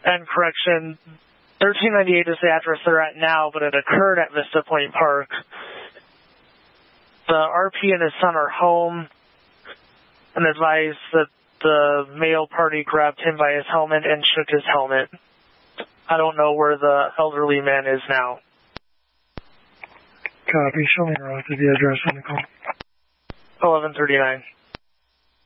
And correction, 1398 is the address they're at now, but it occurred at Vista Point Park. The RP and his son are home and advised that the male party grabbed him by his helmet and shook his helmet. I don't know where the elderly man is now. Copy. Show me the address on the call. 1139.